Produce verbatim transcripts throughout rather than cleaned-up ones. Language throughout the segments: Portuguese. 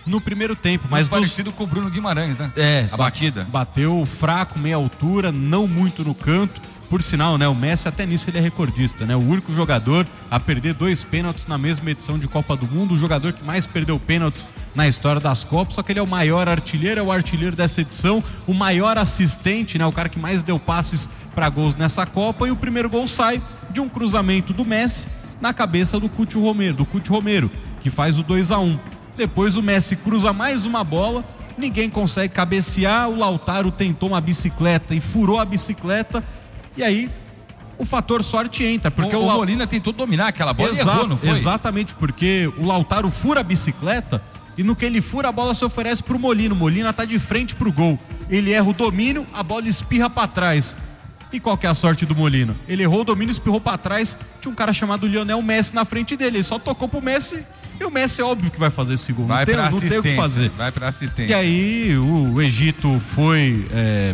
no primeiro tempo. Mas Muito parecido dos... com o Bruno Guimarães, né? É. A batida. Bateu fraco, meia altura, não muito no canto. Por sinal, né, o Messi até nisso ele é recordista, né? O único jogador a perder dois pênaltis na mesma edição de Copa do Mundo, o jogador que mais perdeu pênaltis na história das Copas, só que ele é o maior artilheiro, é o artilheiro dessa edição, o maior assistente, né? O cara que mais deu passes para gols nessa Copa, e o primeiro gol sai de um cruzamento do Messi na cabeça do Couto Romero, do Couto Romero, que faz o dois a um. Depois o Messi cruza mais uma bola, ninguém consegue cabecear, o Lautaro tentou uma bicicleta e furou a bicicleta. E aí, o fator sorte entra. Porque o, o, o Molina tentou dominar aquela bola Exato, e errou, não foi? Exatamente, porque o Lautaro fura a bicicleta e no que ele fura, a bola se oferece pro Molina. O Molina tá de frente pro gol. Ele erra o domínio, a bola espirra pra trás. E qual que é a sorte do Molina? Ele errou o domínio, espirrou pra trás. Tinha um cara chamado Lionel Messi na frente dele. Ele só tocou pro Messi e o Messi é óbvio que vai fazer esse gol. Vai não tem, pra não tem o que fazer. Vai pra assistência. E aí, o, o Egito foi é,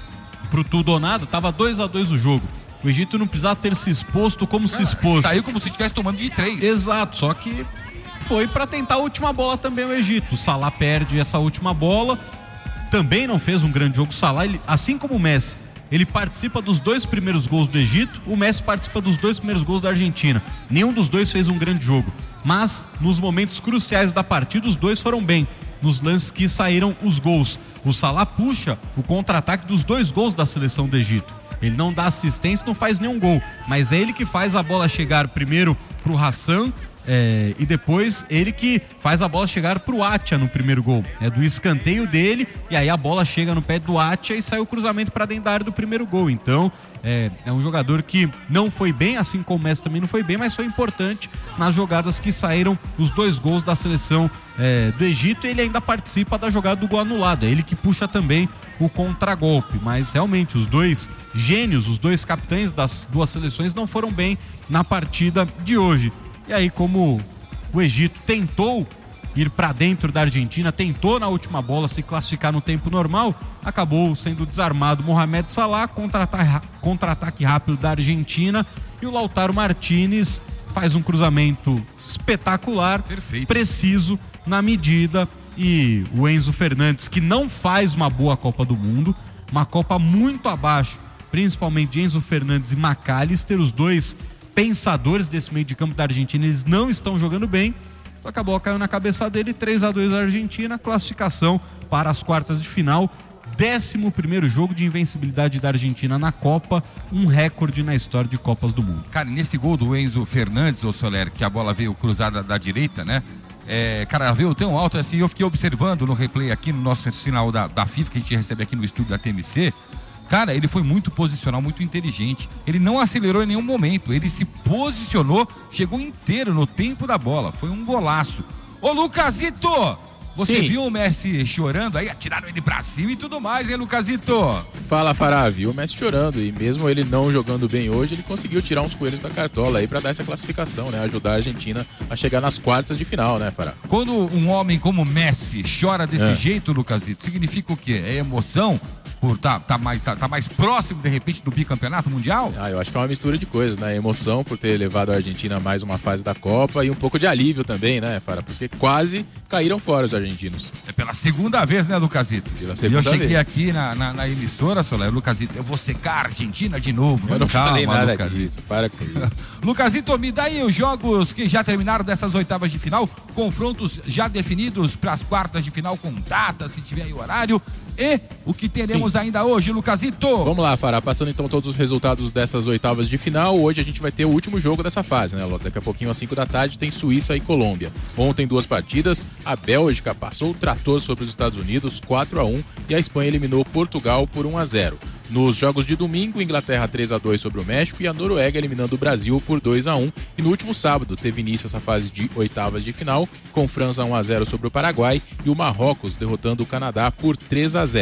pro tudo ou nada. Tava dois a dois o jogo. O Egito não precisava ter se exposto como Cara, se expôs. Saiu como se estivesse tomando de três. Exato, só que foi para tentar a última bola também o Egito. O Salah perde essa última bola. Também não fez um grande jogo. O Salah, ele, assim como o Messi, ele participa dos dois primeiros gols do Egito. O Messi participa dos dois primeiros gols da Argentina. Nenhum dos dois fez um grande jogo. Mas nos momentos cruciais da partida, os dois foram bem. Nos lances que saíram os gols. O Salah puxa o contra-ataque dos dois gols da seleção do Egito. Ele não dá assistência, não faz nenhum gol, mas é ele que faz a bola chegar primeiro pro Hassan é, e depois ele que faz a bola chegar pro Atia no primeiro gol. É do escanteio dele e aí a bola chega no pé do Atia e sai o cruzamento para dentro da área do primeiro gol. Então é, é um jogador que não foi bem, assim como o Messi também não foi bem, mas foi importante nas jogadas que saíram os dois gols da seleção é, do Egito, e ele ainda participa da jogada do gol anulado. É ele que puxa também o contragolpe, mas realmente os dois gênios, os dois capitães das duas seleções não foram bem na partida de hoje. E aí, como o Egito tentou ir para dentro da Argentina, tentou na última bola se classificar no tempo normal, acabou sendo desarmado Mohamed Salah, contra-ataque, contra-ataque rápido da Argentina, e o Lautaro Martínez faz um cruzamento espetacular, perfeito, preciso, na medida. E o Enzo Fernandes, que não faz uma boa Copa do Mundo, uma Copa muito abaixo, principalmente de Enzo Fernandes e McAllister, os dois pensadores desse meio de campo da Argentina, eles não estão jogando bem. Então acabou caindo na cabeça dele, três a dois a Argentina, classificação para as quartas de final. décimo primeiro jogo de invencibilidade da Argentina na Copa, um recorde na história de Copas do Mundo. Cara, nesse gol do Enzo Fernandes, ô Soler, que a bola veio cruzada da direita, né? É, cara, veio tão alto assim, eu fiquei observando no replay aqui no nosso sinal da, da FIFA, que a gente recebe aqui no estúdio da T M C. Cara, ele foi muito posicional, muito inteligente. Ele não acelerou em nenhum momento, ele se posicionou, chegou inteiro no tempo da bola. Foi um golaço. Ô, Lucasito! Você Sim. viu o Messi chorando aí? Atiraram ele pra cima e tudo mais, hein, Lucasito? Fala, Fará, viu o Messi chorando. E mesmo ele não jogando bem hoje, ele conseguiu tirar uns coelhos da cartola aí pra dar essa classificação, né? Ajudar a Argentina a chegar nas quartas de final, né, Fará? Quando um homem como Messi chora desse é. jeito, Lucasito, significa o quê? É emoção? Por tá, tá, mais, tá, tá mais próximo, de repente, do bicampeonato mundial? Ah, eu acho que é uma mistura de coisas, né? Emoção por ter levado a Argentina a mais uma fase da Copa e um pouco de alívio também, né, Fará? Porque quase caíram fora os argentinos. É pela segunda vez, né, Lucasito? Pela segunda vez. E eu cheguei vez. aqui na, na, na emissora, Soler, Lucasito, eu vou secar a Argentina de novo. Eu não Calma, falei nada Lucasito. disso, para com isso. Lucasito, me dá aí os jogos que já terminaram dessas oitavas de final, confrontos já definidos para as quartas de final com data, se tiver aí o horário, e o que teremos Sim. ainda hoje, Lucasito? Vamos lá, Fará, passando então todos os resultados dessas oitavas de final. Hoje a gente vai ter o último jogo dessa fase, né, Lota? Daqui a pouquinho às cinco da tarde tem Suíça e Colômbia. Ontem duas partidas, a Bélgica passou o trator sobre os Estados Unidos quatro a um e a Espanha eliminou Portugal por um a zero. Nos jogos de domingo, Inglaterra três a dois sobre o México e a Noruega eliminando o Brasil por dois a um. E no último sábado teve início essa fase de oitavas de final, com França um a zero sobre o Paraguai e o Marrocos derrotando o Canadá por três a zero.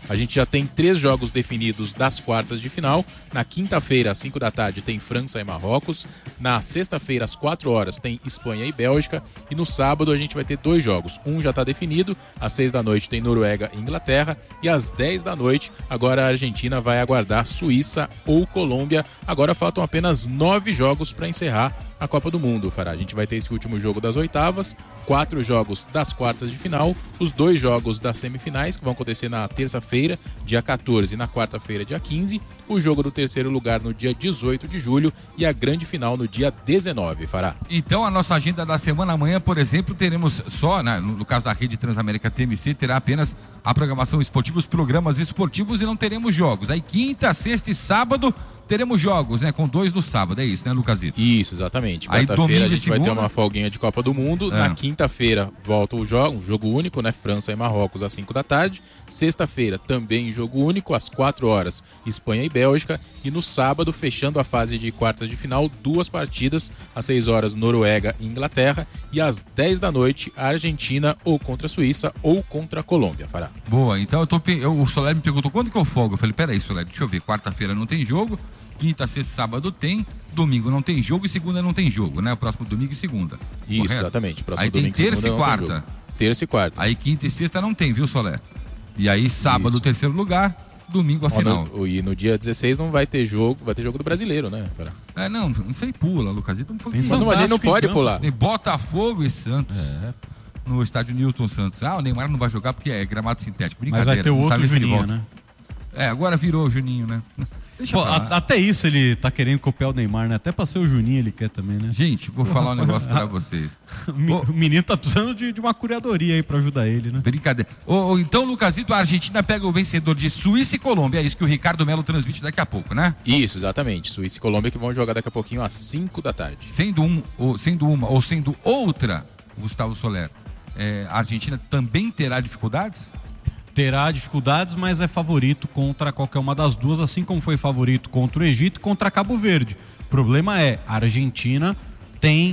a gente já tem três jogos definidos das quartas de final. Na quinta-feira, às cinco da tarde, tem França e Marrocos. Na sexta-feira, às quatro horas, tem Espanha e Bélgica. E no sábado a gente vai ter dois jogos. Um já está definido, às seis da noite tem Noruega e Inglaterra. E às dez da noite, agora a Argentina vai aguardar Suíça ou Colômbia. Agora faltam apenas nove jogos para encerrar a Copa do Mundo, Fará. A gente vai ter esse último jogo das oitavas, quatro jogos das quartas de final, os dois jogos das semifinais, que vão acontecer na terça-feira, dia quatorze, e na quarta-feira, dia quinze, o jogo do terceiro lugar no dia dezoito de julho e a grande final no dia dezenove, Fará. Então a nossa agenda da semana, amanhã, por exemplo, teremos só, né, no caso da Rede Transamérica T M C, terá apenas a programação esportiva, os programas esportivos, e não teremos jogos. Aí quinta, sexta e sábado teremos jogos, né? Com dois no sábado, é isso, né, Lucasito? Isso, exatamente. Aí Quarta-feira a gente segunda... vai ter uma folguinha de Copa do Mundo. É. Na quinta-feira volta o jogo, um jogo único, né? França e Marrocos às cinco da tarde. Sexta-feira também jogo único, às quatro horas, Espanha e Bélgica. E no sábado, fechando a fase de quartas de final, duas partidas, às seis horas, Noruega e Inglaterra. E às dez da noite, a Argentina ou contra a Suíça ou contra a Colômbia, Fará. Boa, então eu tô, eu, o Soler me perguntou quando que eu folgo. Eu falei, peraí, Soler, deixa eu ver. Quarta-feira não tem jogo. Quinta, sexta, sábado tem, domingo não tem jogo e segunda não tem jogo, né? O próximo domingo e segunda. Isso, correto? Exatamente. Próximo aí tem domingo, terça e segunda, quarta. Terça e quarta. Aí quinta e sexta não tem, viu, Soler? E aí sábado, Isso. terceiro lugar, domingo a Ó, final. no, e no dia dezesseis não vai ter jogo, vai ter jogo do brasileiro, né? Fará? É, não, não sei, pula, Lucasito. Não, Mas não, a gente não pode pular. Tem Botafogo e Santos. É. No estádio Newton Santos. Ah, o Neymar não vai jogar porque é gramado sintético. Mas Brincadeira. vai ter o não outro sabe se ele Juninho, volta. né? É, agora virou o Juninho, né? Deixa Pô, pra lá. a, até isso ele tá querendo copiar o Neymar, né? Até pra ser o Juninho ele quer também, né? Gente, vou falar um negócio pra vocês. O mi- o menino tá precisando de, de uma curadoria aí pra ajudar ele, né? Brincadeira. Ô, ô, então, Lucasito, a Argentina pega o vencedor de Suíça e Colômbia. É isso que o Ricardo Melo transmite daqui a pouco, né? Isso, exatamente. Suíça e Colômbia que vão jogar daqui a pouquinho às cinco da tarde. Sendo, um, ou, sendo uma ou sendo outra, Gustavo Soler, é, a Argentina também terá dificuldades? Terá dificuldades, mas é favorito contra qualquer uma das duas, assim como foi favorito contra o Egito e contra Cabo Verde. O problema é, a Argentina tem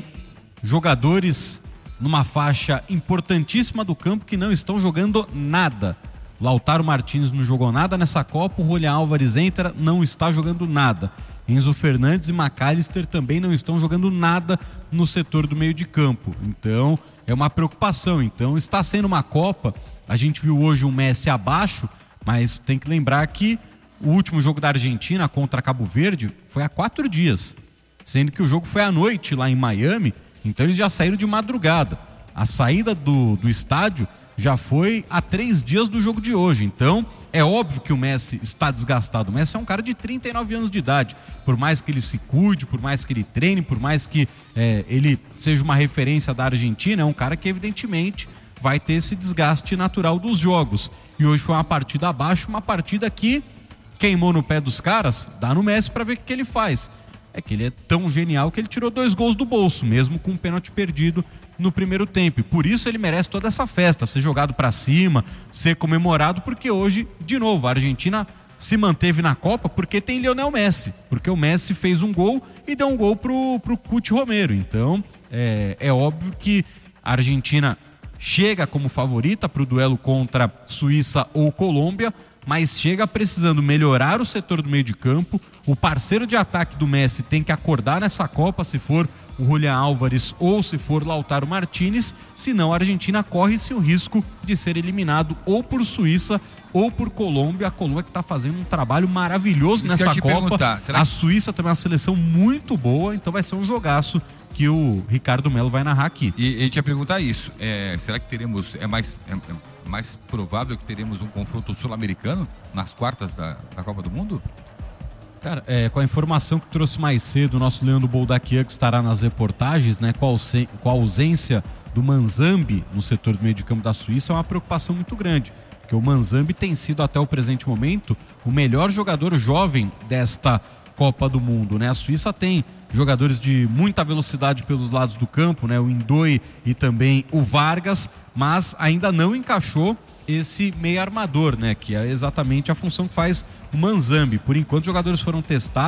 jogadores numa faixa importantíssima do campo que não estão jogando nada. Lautaro Martínez não jogou nada nessa Copa, o Julián Álvares entra, não está jogando nada. Enzo Fernandes e McAllister também não estão jogando nada no setor do meio de campo. Então, é uma preocupação. Então, está sendo uma Copa. A gente viu hoje um Messi abaixo, mas tem que lembrar que o último jogo da Argentina contra Cabo Verde foi há quatro dias, sendo que o jogo foi à noite lá em Miami, então eles já saíram de madrugada. A saída do, do estádio já foi há três dias do jogo de hoje, então é óbvio que o Messi está desgastado. O Messi é um cara de trinta e nove anos de idade, por mais que ele se cuide, por mais que ele treine, por mais que é, ele seja uma referência da Argentina, é um cara que evidentemente vai ter esse desgaste natural dos jogos. E hoje foi uma partida abaixo, uma partida que queimou no pé dos caras, dá no Messi para ver o que ele faz. É que ele é tão genial que ele tirou dois gols do bolso, mesmo com um pênalti perdido no primeiro tempo. E por isso ele merece toda essa festa, ser jogado para cima, ser comemorado, porque hoje, de novo, a Argentina se manteve na Copa porque tem Lionel Messi, porque o Messi fez um gol e deu um gol pro, pro Cuti Romero. Então, é, é óbvio que a Argentina chega como favorita para o duelo contra Suíça ou Colômbia, mas chega precisando melhorar o setor do meio de campo. O parceiro de ataque do Messi tem que acordar nessa Copa, se for o Julián Álvares ou se for Lautaro Martínez, senão a Argentina corre-se o risco de ser eliminado ou por Suíça ou por Colômbia. A Colômbia que está fazendo um trabalho maravilhoso Isso que eu nessa ia te Copa. perguntar, será A que- Suíça também é uma seleção muito boa, então vai ser um jogaço que o Ricardo Melo vai narrar aqui. E a gente ia perguntar isso. É, será que teremos. É mais, é, é mais provável que teremos um confronto sul-americano nas quartas da, da Copa do Mundo? Cara, é, com a informação que trouxe mais cedo, o nosso Leandro Boldaquian, que estará nas reportagens, né, com a, ausen- com a ausência do Manzambi no setor do meio de campo da Suíça, é uma preocupação muito grande. Porque o Manzambi tem sido, até o presente momento, o melhor jogador jovem desta Copa do Mundo, né? A Suíça tem jogadores de muita velocidade pelos lados do campo, né? O Indoi e também o Vargas, mas ainda não encaixou esse meio armador, né? Que é exatamente a função que faz o Manzambi. Por enquanto, os jogadores foram testados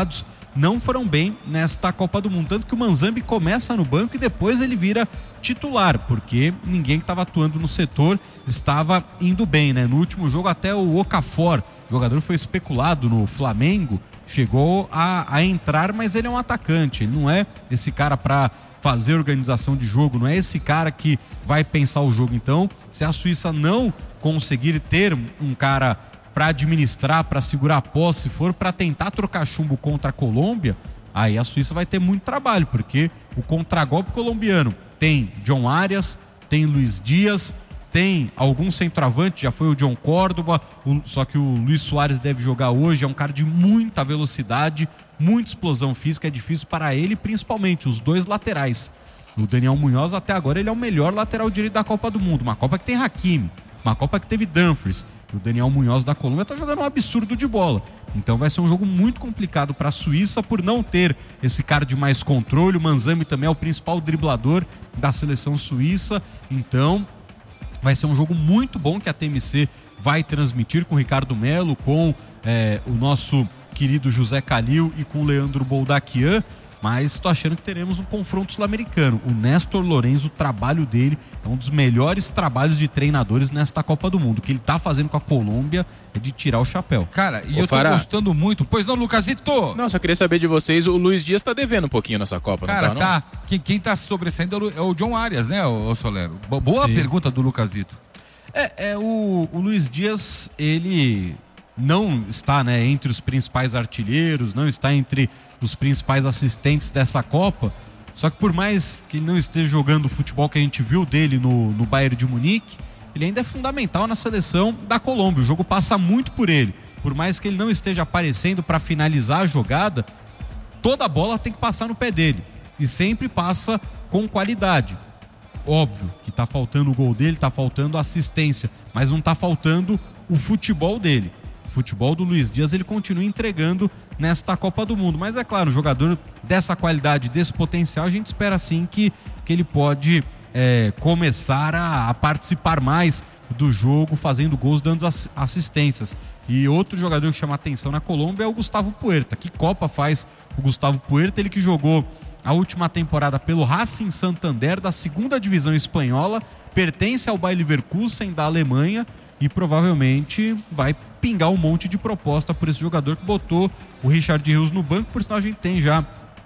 não foram bem nesta Copa do Mundo. Tanto que o Manzambi começa no banco e depois ele vira titular, porque ninguém que estava atuando no setor estava indo bem, né? No último jogo até o Okafor, o jogador foi especulado no Flamengo, chegou a, a entrar, mas ele é um atacante, ele não é esse cara para fazer organização de jogo, não é esse cara que vai pensar o jogo. Então, se a Suíça não conseguir ter um cara para administrar, para segurar a posse, se for para tentar trocar chumbo contra a Colômbia, aí a Suíça vai ter muito trabalho, porque o contragolpe colombiano tem John Arias, tem Luiz Dias, tem algum centroavante, já foi o John Córdoba, o, só que o Luiz Soares deve jogar hoje, é um cara de muita velocidade, muita explosão física, é difícil para ele, principalmente os dois laterais. O Daniel Munhoz até agora ele é o melhor lateral direito da Copa do Mundo, uma Copa que tem Hakimi, uma Copa que teve Dumfries. O Daniel Munhoz da Colômbia está jogando um absurdo de bola. Então vai ser um jogo muito complicado para a Suíça por não ter esse cara de mais controle. O Manzambi também é o principal driblador da seleção suíça. Então vai ser um jogo muito bom que a T M C vai transmitir com o Ricardo Melo, com é, o nosso querido José Calil e com o Leandro Boldaquian. Mas estou achando que teremos um confronto sul-americano. O Néstor Lorenzo, o trabalho dele é um dos melhores trabalhos de treinadores nesta Copa do Mundo. O que ele está fazendo com a Colômbia é de tirar o chapéu. Cara, e Ô, eu tô Fará. gostando muito. Pois não, Lucasito? Não, só queria saber de vocês, o Luiz Dias tá devendo um pouquinho nessa Copa, Cara, não tá, não? tá. Quem, quem tá sobressaindo é o John Arias, né, o Solero? Boa Sim. pergunta do Lucasito. É, é o, o Luiz Dias, ele não está, né, entre os principais artilheiros, não está entre os principais assistentes dessa Copa. Só que por mais que ele não esteja jogando o futebol que a gente viu dele no, no Bayern de Munique, ele ainda é fundamental na seleção da Colômbia. O jogo passa muito por ele. Por mais que ele não esteja aparecendo para finalizar a jogada, toda a bola tem que passar no pé dele. E sempre passa com qualidade. Óbvio que tá faltando o gol dele, tá faltando a assistência, mas não tá faltando o futebol dele. O futebol do Luiz Dias ele continua entregando nesta Copa do Mundo. Mas é claro, um jogador dessa qualidade, desse potencial, a gente espera sim que, que ele pode é, começar a, a participar mais do jogo, fazendo gols, dando as, assistências. E outro jogador que chama atenção na Colômbia é o Gustavo Puerta. Que Copa faz o Gustavo Puerta? Ele que jogou a última temporada pelo Racing Santander da segunda divisão espanhola, pertence ao Bayer Leverkusen da Alemanha e provavelmente vai pingar um monte de proposta por esse jogador que botou o Richard Rios no banco. Por sinal, a gente tem já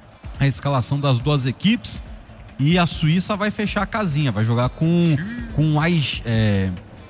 a escalação das duas equipes e a Suíça vai fechar a casinha, vai jogar com com é,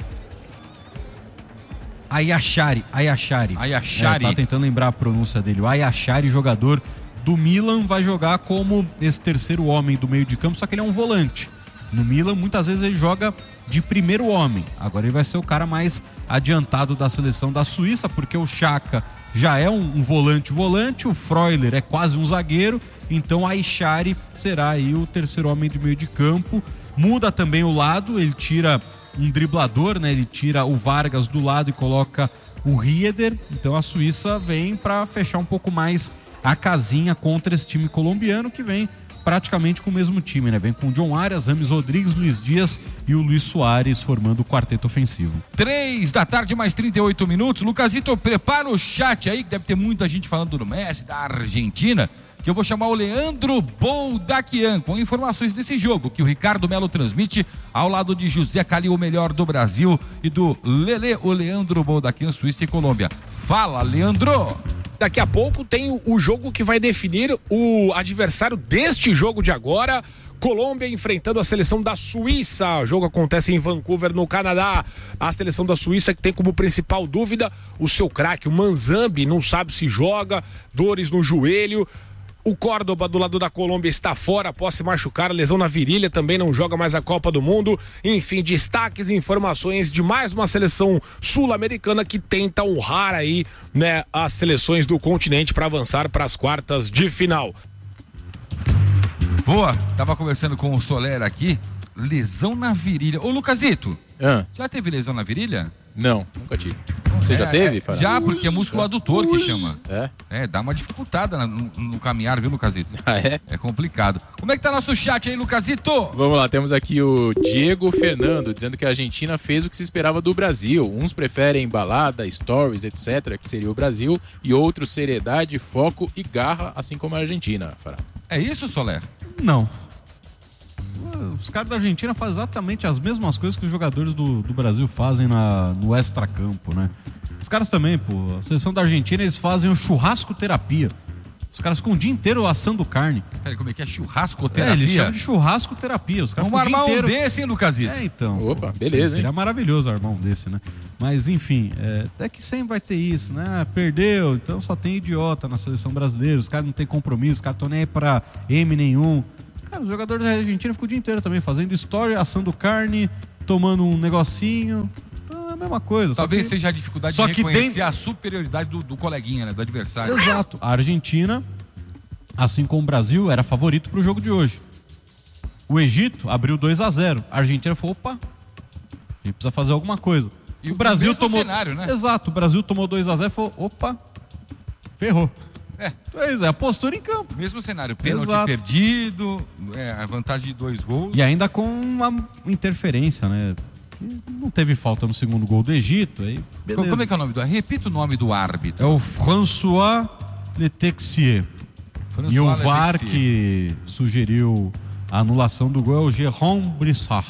Ayashari, Ayashari. Ayashari. É, tá tentando lembrar a pronúncia dele. O Ayashari, jogador do Milan, vai jogar como esse terceiro homem do meio de campo, só que ele é um volante. No Milan, muitas vezes ele joga de primeiro homem. Agora ele vai ser o cara mais adiantado da seleção da Suíça, porque o Xhaka já é um, um volante-volante, o Freuler é quase um zagueiro, então a Ayashari será aí o terceiro homem do meio de campo. Muda também o lado, ele tira um driblador, né? Ele tira o Vargas do lado e coloca o Rieder. Então a Suíça vem para fechar um pouco mais a casinha contra esse time colombiano, que vem praticamente com o mesmo time, né? Vem com o John Arias, Rames Rodrigues, Luiz Dias e o Luiz Soares formando o quarteto ofensivo. Três da tarde, mais trinta e oito minutos. Lucasito, prepara o chat aí, que deve ter muita gente falando do Messi, da Argentina, que eu vou chamar o Leandro Boldaquian com informações desse jogo que o Ricardo Melo transmite ao lado de José Calil, o melhor do Brasil, e do Lele, o Leandro Boldaquian, Suíça e Colômbia. Fala, Leandro! Daqui a pouco tem o jogo que vai definir o adversário deste jogo de agora. Colômbia enfrentando a seleção da Suíça. O jogo acontece em Vancouver, no Canadá. A seleção da Suíça que tem como principal dúvida o seu craque, o Manzambi, não sabe se joga, dores no joelho. O Córdoba do lado da Colômbia está fora após se machucar, lesão na virilha, também não joga mais a Copa do Mundo. Enfim, destaques e informações de mais uma seleção sul-americana que tenta honrar aí, né, as seleções do continente para avançar para as quartas de final. Boa, tava conversando com o Soler aqui, lesão na virilha. Ô Lucasito, Ah. já teve lesão na virilha? Não, nunca tive. Você É, já teve, é, Fará? Já, porque é músculo adutor que chama. É? É, dá uma dificultada na- no, no caminhar, viu, Lucasito? Ah, é? É complicado. Como é que tá nosso chat aí, Lucasito? Vamos lá, temos aqui o Diego Fernando, dizendo que a Argentina fez o que se esperava do Brasil. Uns preferem balada, stories, etcétera, que seria o Brasil, e outros seriedade, foco e garra, assim como a Argentina, Fará. É isso, Soler? Não. Os caras da Argentina fazem exatamente as mesmas coisas que os jogadores do, do Brasil fazem na, no extracampo, né? Os caras também, pô. A seleção da Argentina, eles fazem o churrasco terapia. Os caras ficam o dia inteiro assando carne. Peraí, como é que é? É, Churrascoterapia? eles chamam de churrasco terapia. Os caras Vamos ficam o armar dia um inteiro... desse, hein, Lucasito? É, então. Opa, pô, beleza, Seria hein? maravilhoso armar um desse, né? Mas, enfim, é, até que sempre vai ter isso, né? Perdeu, então só tem idiota na seleção brasileira. Os caras não tem compromisso, os caras estão nem aí pra M nenhum. Cara, os jogadores da Argentina ficam o dia inteiro também fazendo story, assando carne, tomando um negocinho. É a mesma coisa. Talvez só que... seja a dificuldade só de que reconhecer tem- a superioridade do, do coleguinha, né? Do adversário. Exato. A Argentina, assim como o Brasil, era favorito pro jogo de hoje. O Egito abriu dois a zero. A Argentina falou, opa, a gente precisa fazer alguma coisa. E o o Brasil mesmo tomou... cenário, né? Exato. O Brasil tomou dois a zero e falou, opa, ferrou. É. Pois é, a postura em campo. Mesmo cenário, pênalti Exato. perdido, é, a vantagem de dois gols. E ainda com uma interferência, né? Não teve falta no segundo gol do Egito. Aí, beleza. Como é que é o nome do Repita o nome do árbitro. É o François Letexier. François E o V A R Letexier. que sugeriu a anulação do gol é o Jérôme Brissard.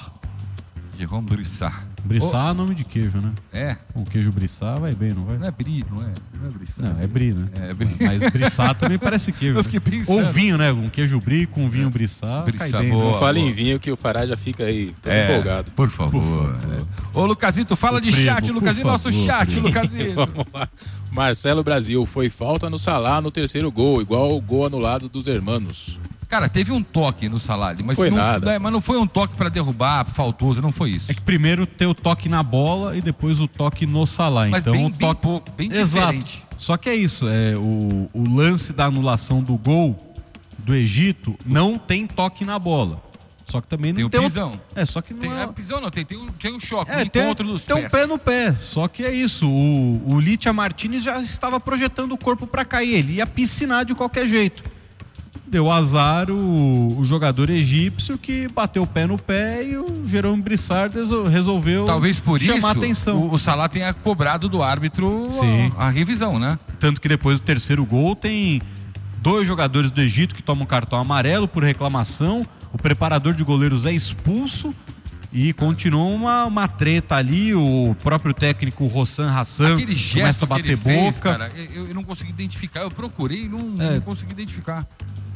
Jérôme Brissard. Brissard é nome de queijo, né? É, O queijo Brissard vai bem, não vai? não é Bri, não é? Não é Brissard. Não, é Brie, né? É, Brie. Mas Brissard também parece queijo. Eu fiquei né? pensando. Ou vinho, né? Um queijo Brie com vinho Brissard. Brissard, cai bem, boa. né? Não fale boa. em vinho que o Fará já fica aí todo É, empolgado. por favor. É. Ô, Lucasito, fala O de primo, chat, por Lucasito, nosso favor, chat, primo. Lucasito. Vamos lá. Marcelo Brasil, foi falta no Salah no terceiro gol, igual o gol anulado dos hermanos. Cara, teve um toque no Salah, mas Foi não, nada. é, mas não foi um toque pra derrubar, faltoso, não foi isso. É que primeiro tem o toque na bola e depois o toque no Salah. Mas então bem, o bem toque... pouco, bem Exato. diferente. Só que é isso, é, o, o lance da anulação do gol do Egito não tem toque na bola. Só que também não Tem o tem pisão. É, só que não Tem, é... é, pisão não, tem, tem, um, tem um choque, um É, tem, encontro dos tem pés. um pé no pé. Só que é isso, o, o Litia Martinez já estava projetando o corpo para cair. Ele ia piscinar de qualquer jeito. Deu azar o, o jogador egípcio que bateu o pé no pé e o Jérôme Brissard resol- resolveu Talvez por chamar isso atenção. O, o Salah tenha cobrado do árbitro Sim. a, a revisão, né? Tanto que depois do terceiro gol tem dois jogadores do Egito que tomam cartão amarelo por reclamação. O preparador de goleiros é expulso e continua uma, uma treta ali. O próprio técnico Rossan Hassan Aquele gesto começa a que bater ele fez, boca. cara, eu, eu não consegui identificar. Eu procurei e não, É. não consegui identificar.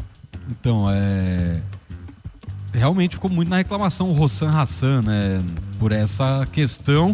Então, é... realmente ficou muito na reclamação o Rossan Hassan, né? Por essa questão.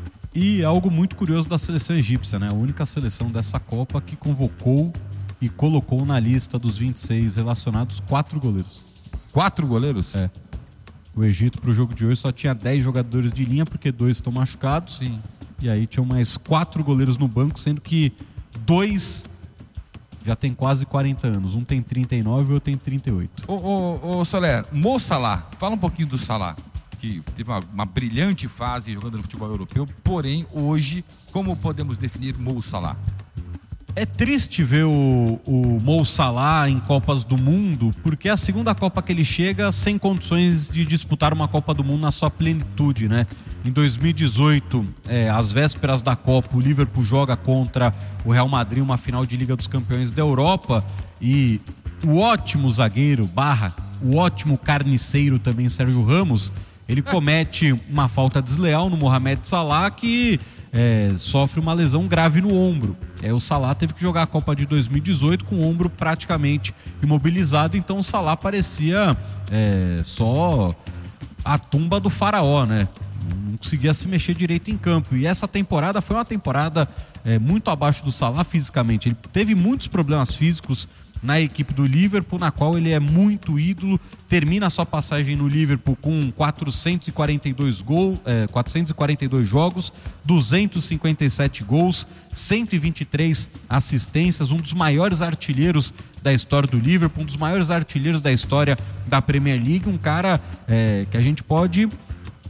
E algo muito curioso da seleção egípcia, né? A única seleção dessa Copa que convocou e colocou na lista dos vinte e seis relacionados quatro goleiros. Quatro goleiros? É. O Egito, pro jogo de hoje, só tinha dez jogadores de linha, porque dois estão machucados. Sim. E aí tinham mais quatro goleiros no banco, sendo que dois já tem quase quarenta anos. Um tem trinta e nove e o outro tem trinta e oito. Ô, ô, ô Soler, Mo Salah, fala um pouquinho do Salah, que teve uma, uma brilhante fase jogando no futebol europeu, porém, hoje, como podemos definir Mo Salah? É triste ver o, o Mo Salah em Copas do Mundo, porque é a segunda Copa que ele chega sem condições de disputar uma Copa do Mundo na sua plenitude, né? Em dois mil e dezoito, é, às vésperas da Copa, o Liverpool joga contra o Real Madrid uma final de Liga dos Campeões da Europa e o ótimo zagueiro, barra, o ótimo carniceiro também, Sérgio Ramos, ele comete uma falta desleal no Mohamed Salah que é, sofre uma lesão grave no ombro. É, o Salah teve que jogar a Copa de dois mil e dezoito com o ombro praticamente imobilizado, então o Salah parecia é, só a tumba do faraó, né? Não conseguia se mexer direito em campo. E essa temporada foi uma temporada é, muito abaixo do Salah fisicamente. Ele teve muitos problemas físicos na equipe do Liverpool, na qual ele é muito ídolo. Termina a sua passagem no Liverpool com quatrocentos e quarenta e dois gols, é, quatrocentos e quarenta e dois jogos, duzentos e cinquenta e sete gols, cento e vinte e três assistências, um dos maiores artilheiros da história do Liverpool, um dos maiores artilheiros da história da Premier League, um cara é, que a gente pode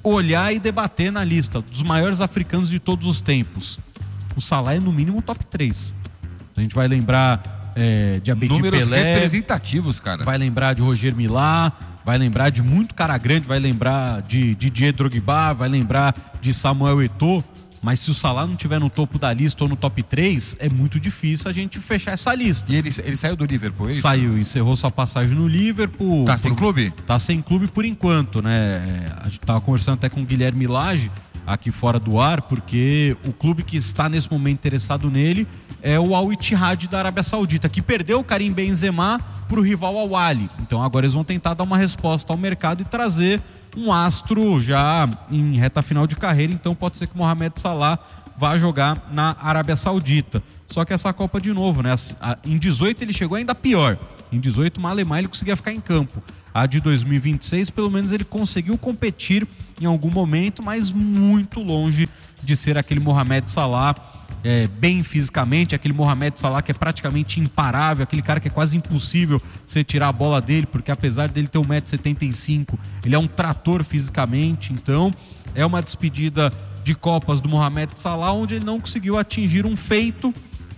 olhar e debater na lista dos maiores africanos de todos os tempos, o Salah é no mínimo top três. A gente vai lembrar é, de Abedi Números Pelé, representativos, cara. vai lembrar de Roger Milá, vai lembrar de muito cara grande, vai lembrar de Didier Drogba, vai lembrar de Samuel Eto'o. Mas se o Salah não estiver no topo da lista ou no top três, é muito difícil a gente fechar essa lista. E ele, ele saiu do Liverpool, é isso? Saiu, encerrou sua passagem no Liverpool. Tá sem por, clube? Tá sem clube por enquanto, né? A gente tava conversando até com o Guilherme Lage, aqui fora do ar, porque o clube que está nesse momento interessado nele é o Al Ittihad da Arábia Saudita, que perdeu o Karim Benzema pro rival Al Ahly. Então agora eles vão tentar dar uma resposta ao mercado e trazer um astro já em reta final de carreira, então pode ser que o Mohamed Salah vá jogar na Arábia Saudita. Só que essa Copa de novo, né? Em dezoito ele chegou ainda pior. Em dezoito, Malemar ele conseguia ficar em campo. A de dois mil e vinte e seis, pelo menos ele conseguiu competir em algum momento, mas muito longe de ser aquele Mohamed Salah é, bem fisicamente, aquele Mohamed Salah que é praticamente imparável, aquele cara que é quase impossível você tirar a bola dele, porque apesar dele ter um metro e setenta e cinco, ele é um trator fisicamente. Então é uma despedida de Copas do Mohamed Salah, onde ele não conseguiu atingir um feito,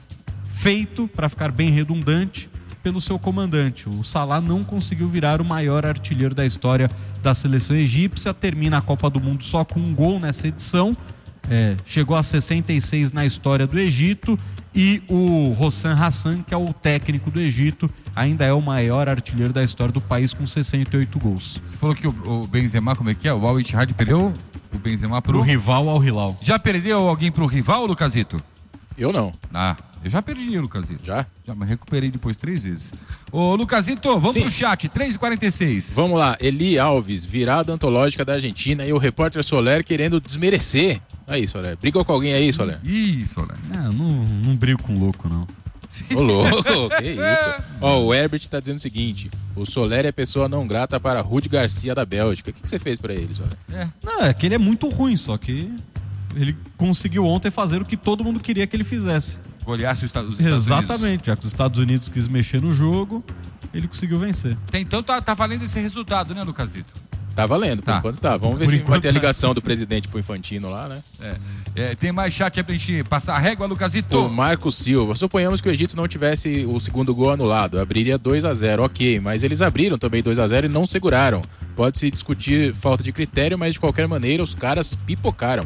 feito, para ficar bem redundante, pelo seu comandante. O Salah não conseguiu virar o maior artilheiro da história da seleção egípcia, termina a Copa do Mundo só com um gol nessa edição, é, chegou a sessenta e seis na história do Egito, e o Hossam Hassan, que é o técnico do Egito, ainda é o maior artilheiro da história do país com sessenta e oito gols. Você falou que o, o Benzema, como é que é? O Al Ittihad perdeu o Benzema pro... Pro rival Al Hilal. Já perdeu alguém pro rival, Lucasito? Eu não. Ah, eu já perdi, Lucasito. Já? Já me recuperei depois três vezes. Ô, Lucasito, vamos Sim. pro chat, três e quarenta e seis. Vamos lá, Eli Alves, virada antológica da Argentina, e o repórter Soler querendo desmerecer. Aí, Soler, brigou com alguém aí, Soler? Isso, né? Ah, não, não brigo com louco, não. Ô louco, que isso? Ó, o Herbert tá dizendo o seguinte: o Soler é pessoa não grata para Rudi Garcia da Bélgica. O que, que você fez pra ele, Soler? É. Não, é que ele é muito ruim, só que ele conseguiu ontem fazer o que todo mundo queria que ele fizesse. Goleasse os Estados, os Estados Exatamente, Unidos. já que os Estados Unidos quis mexer no jogo, ele conseguiu vencer. Então tá, tá valendo esse resultado, né, Lucasito? Tá valendo, por Tá. enquanto tá. Vamos ver Por se vai enquanto ter a tá. ligação do presidente pro Infantino lá, né? É. É, tem mais chat aí pra gente passar a régua, Lucasito? O Marcos Silva. Suponhamos que o Egito não tivesse o segundo gol anulado. Abriria dois a zero, ok. Mas eles abriram também dois a zero e não seguraram. Pode-se discutir falta de critério, mas de qualquer maneira os caras pipocaram.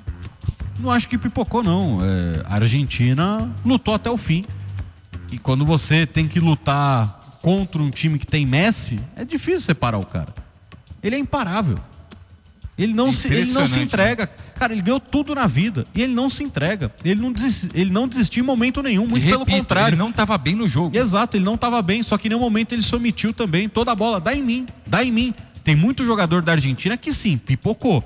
Não acho que pipocou, não. É, a Argentina lutou até o fim. E quando você tem que lutar contra um time que tem Messi, é difícil separar o cara. Ele é imparável. Ele não, se, ele não se entrega. Cara, ele ganhou tudo na vida e ele não se entrega. Ele não, desist, ele não desistiu em momento nenhum, muito E pelo repito, contrário. ele não tava bem no jogo. Exato, ele não estava bem, só que em nenhum momento ele se omitiu também. Toda a bola, dá em mim, dá em mim. Tem muito jogador da Argentina que sim, pipocou.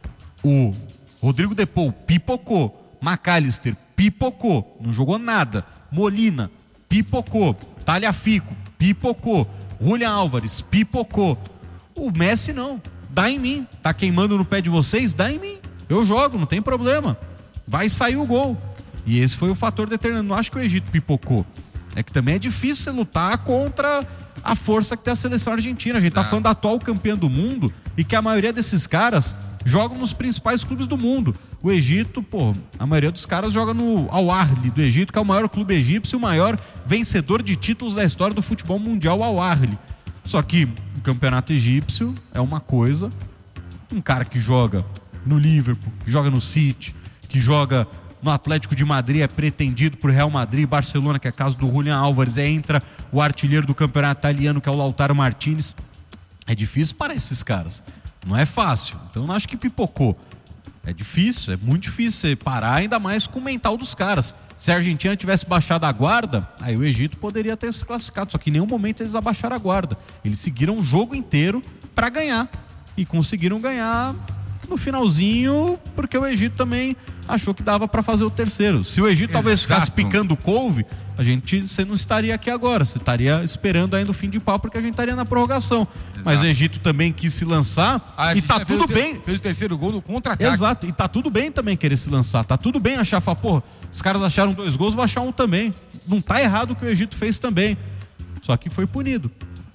O Rodrigo De Paul pipocou. McAllister pipocou, não jogou nada. Molina pipocou. Talhafico pipocou. Julian Álvares pipocou. O Messi não, dá em mim. Tá queimando no pé de vocês? Dá em mim. Eu jogo, não tem problema. Vai sair o gol. E esse foi o fator determinante. Não acho que o Egito pipocou. É que também é difícil você lutar contra a força que tem a seleção argentina. A gente Exato. tá falando da atual campeã do mundo e que a maioria desses caras jogam nos principais clubes do mundo. O Egito, pô, a maioria dos caras joga no Al Ahly do Egito, que é o maior clube egípcio, o maior vencedor de títulos da história do futebol mundial, Al Ahly. Só que o campeonato egípcio é uma coisa, um cara que joga no Liverpool, que joga no City, que joga no Atlético de Madrid, é pretendido por Real Madrid, Barcelona, que é caso do Julian Álvares, aí entra o artilheiro do campeonato italiano, que é o Lautaro Martinez. É difícil para esses caras, não é fácil, então eu não acho que pipocou. É difícil, é muito difícil você parar, ainda mais com o mental dos caras. Se a Argentina tivesse baixado a guarda, aí o Egito poderia ter se classificado, só que em nenhum momento eles abaixaram a guarda. Eles seguiram o jogo inteiro para ganhar e conseguiram ganhar no finalzinho, porque o Egito também achou que dava para fazer o terceiro. Se o Egito talvez Exato. ficasse picando couve, a gente, você não estaria aqui agora, você estaria esperando ainda o fim de pau, porque a gente estaria na prorrogação. Exato. Mas o Egito também quis se lançar A e tá Argentina fez tudo o ter- bem. Fez o terceiro gol no contra-ataque. Exato, e tá tudo bem também querer se lançar, tá tudo bem achar, falar, pô, os caras acharam dois gols, vou achar um também. Não tá errado o que o Egito fez também, só que foi punido.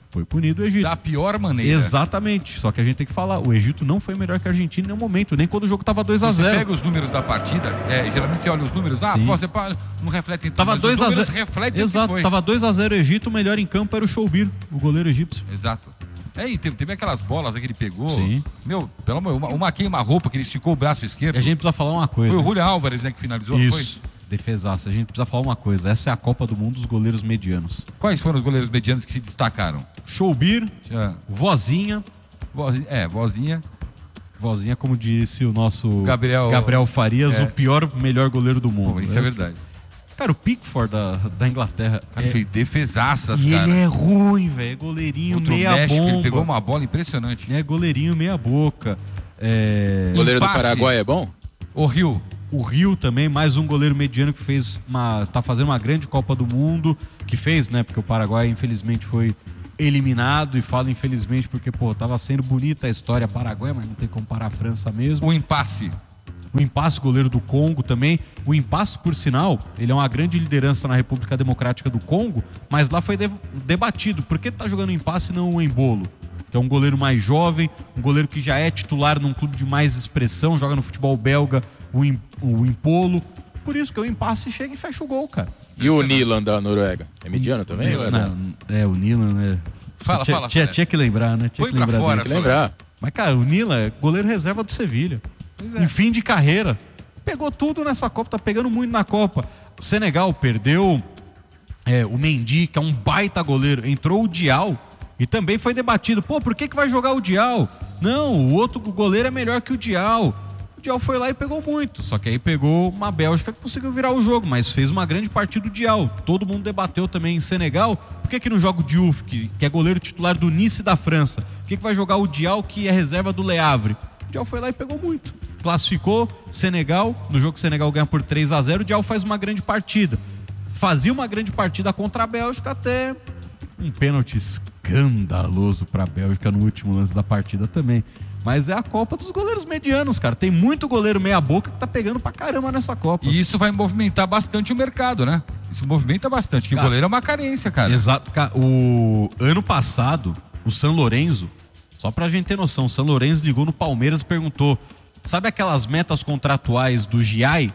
Foi punido o Egito. Da pior maneira. Exatamente. Só que a gente tem que falar, o Egito não foi melhor que a Argentina em nenhum momento, nem quando o jogo tava dois a zero. Você pega os números da partida, é, geralmente você olha os números, ah, Sim. pô, você pa- não reflete então, Tava mas dois os a números zero. refletem Exato, o que foi. tava dois a zero o Egito, o melhor em campo era o Choubir, o goleiro egípcio. Exato. É, e teve, teve aquelas bolas aí que ele pegou. Sim. Meu, pelo amor, uma, uma queima-roupa que ele esticou o braço esquerdo. E a gente precisa falar uma coisa. Foi o Julio Álvares, né, que finalizou, não foi? Isso, defesaço. A gente precisa falar uma coisa, essa é a Copa do Mundo dos goleiros medianos. Quais foram os goleiros medianos que se destacaram? Choubir, Já. Vozinha, Vozinha, é, Vozinha. Vozinha, como disse o nosso Gabriel- Gabriel Farias, é. o pior, melhor goleiro do mundo. Pô, isso é verdade. Cara, o Pickford da, da Inglaterra. O cara é- fez defesaças, e cara. ele é ruim, velho. Goleirinho, Contra o meia México, bomba. ele pegou uma bola impressionante. É, goleirinho, meia boca. É... O goleiro do Impasse. Paraguai é bom? O Rio. O Rio também, mais um goleiro mediano que fez uma. Tá fazendo uma grande Copa do Mundo. Que fez, né? Porque o Paraguai, infelizmente, foi eliminado. E falo infelizmente porque, pô, tava sendo bonita a história Paraguai, mas não tem como parar a França mesmo. O Impasse. O Impasse, goleiro do Congo também. O Impasse, por sinal, ele é uma grande liderança na República Democrática do Congo, mas lá foi de- debatido. Por que tá jogando o Impasse e não o Embolo? Que é um goleiro mais jovem, um goleiro que já é titular num clube de mais expressão, joga no futebol belga, o, Im, o Impolo. Por isso que o Impasse chega e fecha o gol, cara. E o Nilan da Noruega? É mediano também? ou é bom? Não, é, o Nilan, né? Fala, tinha, fala, tinha, Soler. tinha que lembrar, né? Tinha Põe que pra lembrar fora, dele. Tem que lembrar. Mas, cara, o Nila é goleiro reserva do Sevilha. é. Em fim de carreira. Pegou tudo nessa Copa, tá pegando muito na Copa. O Senegal perdeu é, o Mendy, que é um baita goleiro. Entrou o Dial e também foi debatido. Pô, por que, que vai jogar o Dial? Não, o outro goleiro é melhor que o Dial. O Dial foi lá e pegou muito. Só que aí pegou uma Bélgica que conseguiu virar o jogo, mas fez uma grande partida o Dial. Todo mundo debateu também em Senegal. Por que, que não joga o Diouf, que, que é goleiro titular do Nice da França? Por que, que vai jogar o Dial, que é reserva do Le Havre? O Dial foi lá e pegou muito. Classificou Senegal, no jogo que o Senegal ganha por três a zero, o Dial faz uma grande partida. Fazia uma grande partida contra a Bélgica até um pênalti escandaloso para a Bélgica no último lance da partida também. Mas é a Copa dos goleiros medianos, cara. Tem muito goleiro meia boca que tá pegando pra caramba nessa Copa. E isso vai movimentar bastante o mercado, né? Isso movimenta bastante, que Cara, o goleiro é uma carência, cara. Exato, cara. O ano passado, o San Lorenzo, só pra gente ter noção, o San Lorenzo ligou no Palmeiras e perguntou: sabe aquelas metas contratuais do Giai?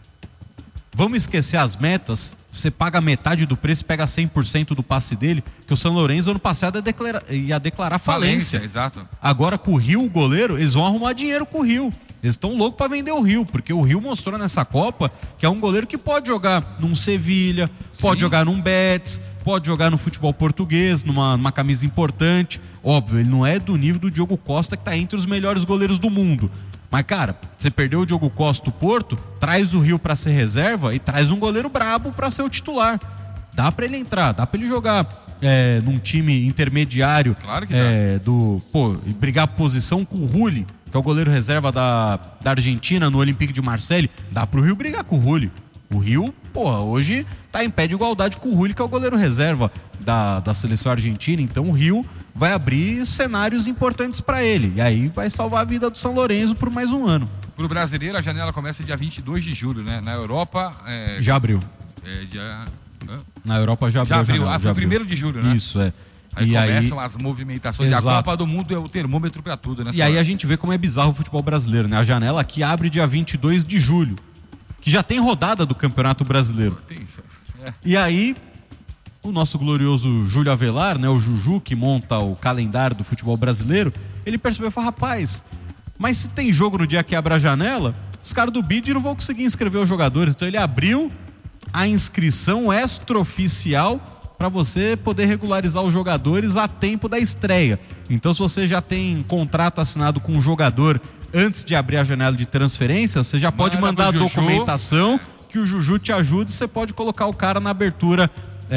Vamos esquecer as metas, você paga metade do preço e pega cem por cento do passe dele, que o San Lorenzo ano passado ia declarar, ia declarar falência. Falência, exato. Agora com o Rio, o goleiro, eles vão arrumar dinheiro com o Rio. Eles estão loucos pra vender o Rio, porque o Rio mostrou nessa Copa que é um goleiro que pode jogar num Sevilha, pode Sim. jogar num Betis, pode jogar no futebol português, numa, numa camisa importante. Óbvio, ele não é do nível do Diogo Costa, que tá entre os melhores goleiros do mundo. Mas, cara, você perdeu o Diogo Costa do Porto, traz o Rio pra ser reserva e traz um goleiro brabo pra ser o titular. Dá pra ele entrar, dá pra ele jogar é, num time intermediário. Claro que é, do, pô, e brigar posição com o Rulli, que é o goleiro reserva da, da Argentina no Olympique de Marseille. Dá pro Rio brigar com o Rulli. O Rio, porra, hoje tá em pé de igualdade com o Rulli, que é o goleiro reserva da, da seleção argentina. Então o Rio vai abrir cenários importantes pra ele. E aí vai salvar a vida do São Lourenço por mais um ano. Pro brasileiro, a janela começa dia vinte e dois de julho, né? Na Europa, é, Já abriu. é dia... hã? Na Europa já abriu. Já a abriu. janela, Ah, foi já o abriu. primeiro de julho, né? Isso, é. Aí e começam aí, as movimentações. Exato. E a Copa do Mundo é o termômetro pra tudo, né? E aí Soler? a gente vê como é bizarro o futebol brasileiro, né? A janela aqui abre dia vinte e dois de julho, que já tem rodada do Campeonato Brasileiro. Tem- é. E aí, o nosso glorioso Júlio Avelar, né, o Juju, que monta o calendário do futebol brasileiro, ele percebeu e falou: rapaz, mas se tem jogo no dia que abre a janela, os caras do B I D não vão conseguir inscrever os jogadores. Então ele abriu a inscrição extraoficial para você poder regularizar os jogadores a tempo da estreia. Então, se você já tem contrato assinado com um jogador antes de abrir a janela de transferência, você já pode Manda mandar a pro Juju. documentação que o Juju te ajude, você pode colocar o cara na abertura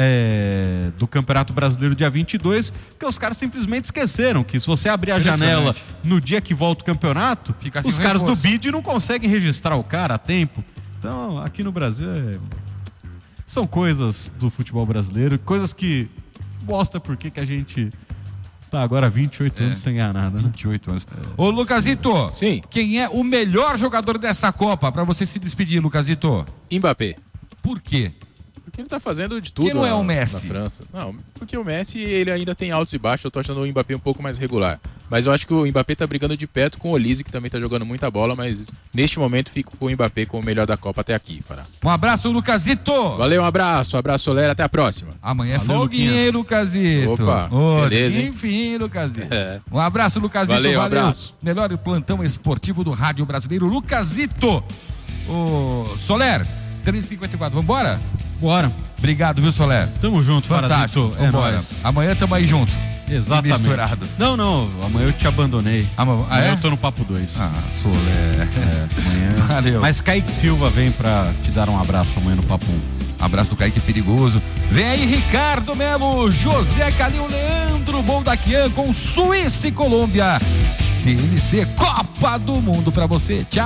é, do Campeonato Brasileiro dia vinte e dois, porque os caras simplesmente esqueceram que se você abrir a janela no dia que volta o campeonato, Fica sem os caras reforço. do B I D não conseguem registrar o cara a tempo. Então, aqui no Brasil é... são coisas do futebol brasileiro, coisas que mostra por que que a gente tá agora vinte e oito anos sem ganhar nada, né? vinte e oito anos. Ô, Lucasito. Sim. Quem é o melhor jogador dessa Copa? Pra você se despedir, Lucasito. Mbappé. Por quê? Que ele tá fazendo de tudo. Que não é na, o Messi. na França. Não, porque o Messi, ele ainda tem altos e baixos. Eu tô achando o Mbappé um pouco mais regular. Mas eu acho que o Mbappé tá brigando de perto com o Olise, que também tá jogando muita bola, mas neste momento fico com o Mbappé como o melhor da Copa até aqui, Fará. Um abraço, Lucasito. Valeu, um abraço. Um abraço, Solera. Até a próxima. Amanhã é Valeu, folguinha, Luquinhas. hein, Lucasito. Opa, Ô, beleza, hein? Enfim, Lucasito. É. Um abraço, Lucasito. Valeu, um abraço. Melhor plantão esportivo do rádio brasileiro, Lucasito. Ô, Soler, três e cinquenta e quatro, vambora? Bora. Obrigado, viu, Soler? Tamo junto, Fantástico. Farazito. É Vambora. nóis. Amanhã tamo aí junto. Exatamente. Misturado. Não, não. Amanhã eu te abandonei. Ama- ah, amanhã é? eu tô no Papo dois. Ah, Soler. É, amanhã. Valeu. Mas Kaique Silva vem pra te dar um abraço amanhã no Papo um. Abraço do Kaique Perigoso. Vem aí, Ricardo Melo, José Calil, Leandro Boldaquian com Suíça e Colômbia. T M C Copa do Mundo pra você. Tchau.